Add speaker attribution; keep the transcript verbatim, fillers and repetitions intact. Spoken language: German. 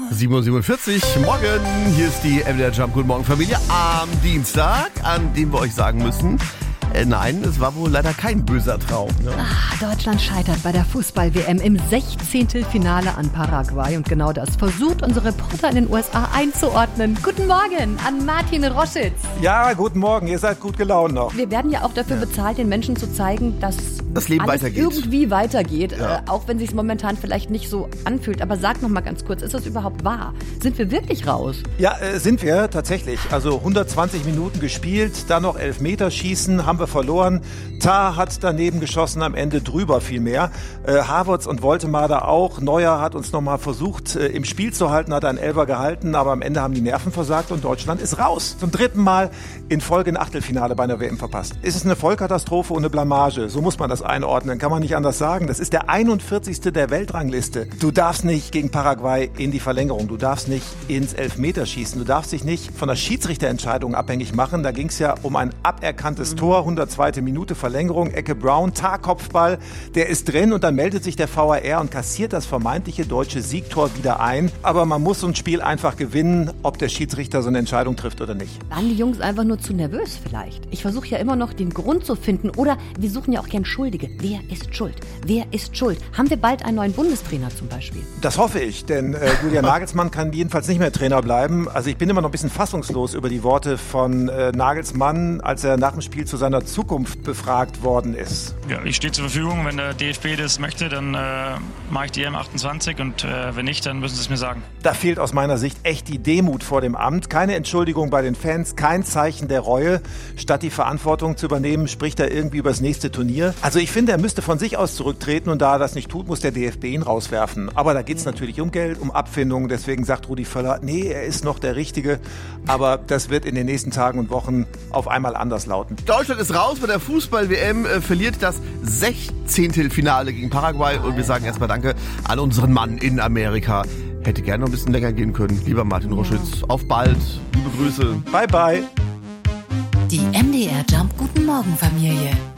Speaker 1: sieben Uhr siebenundvierzig, morgen, hier ist die M D R Jump. Guten Morgen Familie, am Dienstag, an dem wir euch sagen müssen, äh, nein, es war wohl leider kein böser Traum. Ne?
Speaker 2: Ach, Deutschland scheitert bei der Fußball-W M im Sechzehntelfinale an Paraguay und genau das versucht unsere Reporter in den U S A einzuordnen. Guten Morgen an Martin Roschitz.
Speaker 3: Ja, guten Morgen, ihr seid gut gelaunt noch.
Speaker 2: Wir werden ja auch dafür ja. bezahlt, den Menschen zu zeigen, dass
Speaker 1: das Leben
Speaker 2: alles
Speaker 1: weitergeht.
Speaker 2: irgendwie weitergeht,
Speaker 1: ja.
Speaker 2: äh, auch wenn es sich momentan vielleicht nicht so anfühlt. Aber sag noch mal ganz kurz, ist das überhaupt wahr? Sind wir wirklich raus?
Speaker 3: Ja, äh, sind wir tatsächlich. Also hundertzwanzig Minuten gespielt, dann noch Elfmeterschießen, haben wir verloren. Tah hat daneben geschossen, am Ende drüber viel mehr. Äh, Havertz und Woltemade auch. Neuer hat uns nochmal versucht, äh, im Spiel zu halten, hat einen Elfer gehalten, aber am Ende haben die Nerven versagt und Deutschland ist raus. Zum dritten Mal in Folge ein Achtelfinale bei einer W M verpasst. Ist es eine Vollkatastrophe und eine Blamage? So muss man das einordnen, kann man nicht anders sagen. Das ist der einundvierzigste der Weltrangliste. Du darfst nicht gegen Paraguay in die Verlängerung, du darfst nicht ins Elfmeterschießen, du darfst dich nicht von der Schiedsrichterentscheidung abhängig machen. Da ging es ja um ein aberkanntes Tor, hundertzweite Minute Verlängerung, Ecke Brown, Tah-Kopfball, der ist drin und dann meldet sich der V A R und kassiert das vermeintliche deutsche Siegtor wieder ein. Aber man muss so ein Spiel einfach gewinnen, ob der Schiedsrichter so eine Entscheidung trifft oder nicht.
Speaker 2: Waren die Jungs einfach nur zu nervös vielleicht? Ich versuche ja immer noch den Grund zu finden oder wir suchen ja auch gern Schuldige. Wer ist schuld? Wer ist schuld? Haben wir bald einen neuen Bundestrainer zum Beispiel?
Speaker 3: Das hoffe ich, denn äh, Julian Nagelsmann kann jedenfalls nicht mehr Trainer bleiben. Also ich bin immer noch ein bisschen fassungslos über die Worte von äh, Nagelsmann, als er nach dem Spiel zu seiner Zukunft befragt worden ist.
Speaker 4: Ja, ich stehe zur Verfügung. Wenn der D F B das möchte, dann äh, mache ich die E M achtundzwanzig und äh, wenn nicht, dann müssen sie es mir sagen.
Speaker 3: Da fehlt aus meiner Sicht echt die Demut vor dem Amt. Keine Entschuldigung bei den Fans, kein Zeichen der Reue. Statt die Verantwortung zu übernehmen, spricht er irgendwie über das nächste Turnier. Also ich finde, er müsste von sich aus zurücktreten und da er das nicht tut, muss der D F B ihn rauswerfen. Aber da geht es natürlich um Geld, um Abfindung. Deswegen sagt Rudi Völler, nee, er ist noch der Richtige. Aber das wird in den nächsten Tagen und Wochen auf einmal anders lauten.
Speaker 1: Deutschland ist raus bei der Fußball-W M, äh, verliert das Sechzehntelfinale gegen Paraguay und wir sagen erstmal Danke an unseren Mann in Amerika. Hätte gerne noch ein bisschen länger gehen können. Lieber Martin Roschitz, auf bald. Liebe Grüße.
Speaker 3: Bye, bye.
Speaker 5: Die M D R Jump Guten Morgen Familie.